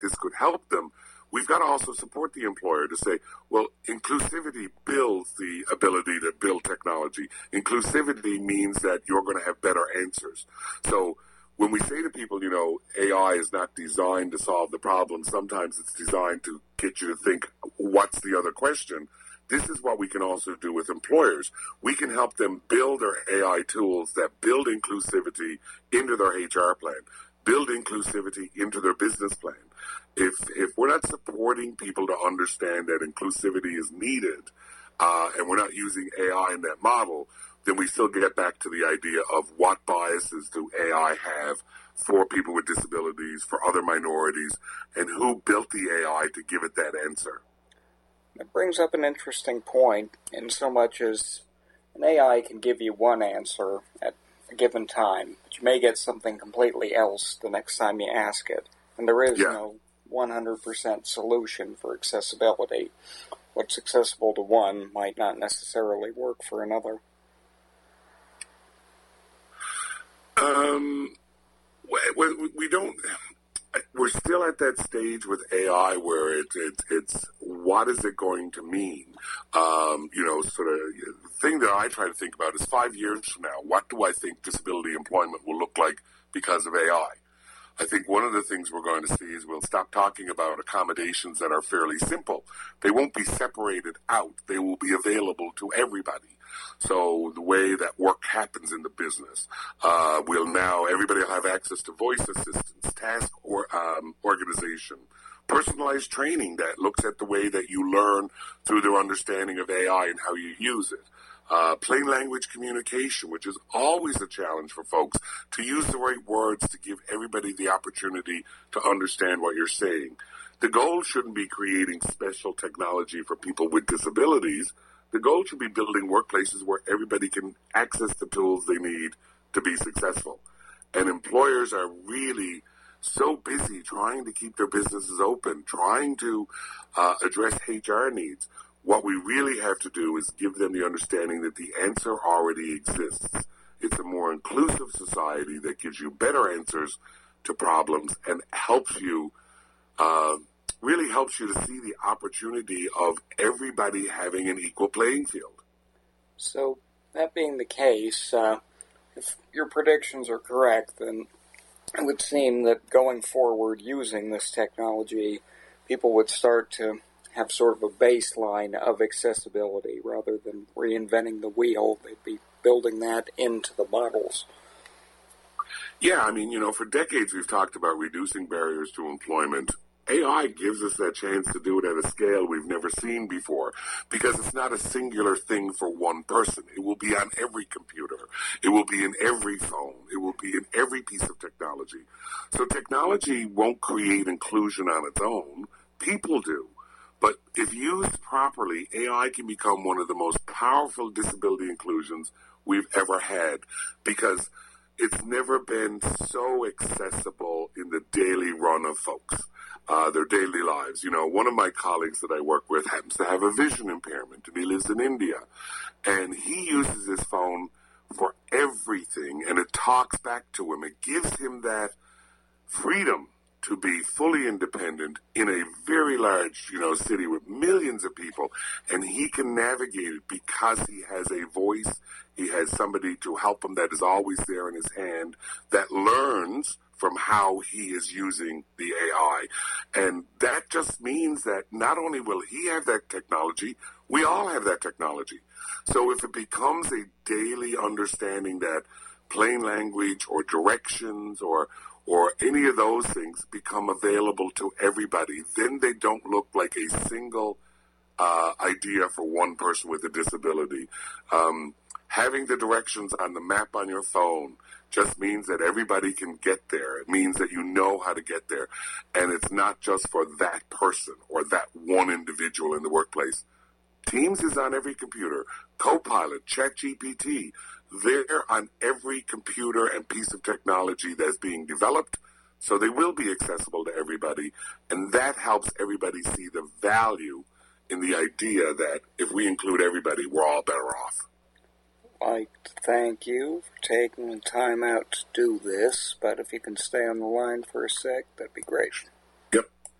this could help them, we've got to also support the employer to say, well, inclusivity builds the ability to build technology. Inclusivity means that you're going to have better answers. So when we say to people, AI is not designed to solve the problem, sometimes it's designed to get you to think, what's the other question? This is what we can also do with employers. We can help them build their AI tools that build inclusivity into their HR plan, build inclusivity into their business plan. If we're not supporting people to understand that inclusivity is needed, and we're not using AI in that model, then we still get back to the idea of what biases do AI have for people with disabilities, for other minorities, and who built the AI to give it that answer. It brings up an interesting point, in so much as an AI can give you one answer at a given time, but you may get something completely else the next time you ask it. And there is no 100% solution for accessibility. What's accessible to one might not necessarily work for another. We don't. We're still at that stage with AI where it's what is it going to mean? Sort of the thing that I try to think about is 5 years from now, what do I think disability employment will look like because of AI? I think one of the things we're going to see is we'll stop talking about accommodations that are fairly simple. They won't be separated out. They will be available to everybody. So the way that work happens in the business, everybody will have access to voice assistance, task or organization, personalized training that looks at the way that you learn through their understanding of AI and how you use it. Plain language communication, which is always a challenge for folks, to use the right words to give everybody the opportunity to understand what you're saying. The goal shouldn't be creating special technology for people with disabilities. The goal should be building workplaces where everybody can access the tools they need to be successful. And employers are really so busy trying to keep their businesses open, trying to address HR needs. What we really have to do is give them the understanding that the answer already exists. It's a more inclusive society that gives you better answers to problems and helps you, really helps you to see the opportunity of everybody having an equal playing field. So, that being the case, if your predictions are correct, then it would seem that going forward using this technology, people would start to have sort of a baseline of accessibility rather than reinventing the wheel. They'd be building that into the models. Yeah, for decades we've talked about reducing barriers to employment. AI gives us that chance to do it at a scale we've never seen before because it's not a singular thing for one person. It will be on every computer. It will be in every phone. It will be in every piece of technology. So technology won't create inclusion on its own. People do. But if used properly, AI can become one of the most powerful disability inclusions we've ever had because it's never been so accessible in the daily run of folks, their daily lives. One of my colleagues that I work with happens to have a vision impairment, and he lives in India. And he uses his phone for everything, and it talks back to him. It gives him that freedom to be fully independent in a very large, city with millions of people, and he can navigate it because he has a voice, he has somebody to help him that is always there in his hand, that learns from how he is using the AI. And that just means that not only will he have that technology, we all have that technology. So if it becomes a daily understanding that plain language or directions or any of those things become available to everybody, then they don't look like a single idea for one person with a disability. Having the directions on the map on your phone just means that everybody can get there. It means that you know how to get there. And it's not just for that person or that one individual in the workplace. Teams is on every computer. Copilot, ChatGPT, they're on every computer and piece of technology that's being developed, so they will be accessible to everybody, and that helps everybody see the value in the idea that if we include everybody, we're all better off. I'd like to thank you for taking the time out to do this, but if you can stay on the line for a sec, that'd be great.